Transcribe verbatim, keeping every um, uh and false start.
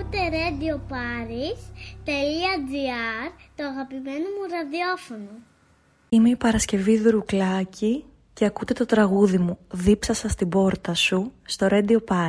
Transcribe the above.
ακούτε Radio Paris τελεία τζι άρ, το αγαπημένο μου ραδιόφωνο. Είμαι η Παρασκευή Δουρουκλάκη και ακούτε το τραγούδι μου «Δίψασα στην πόρτα σου» στο Radio Paris.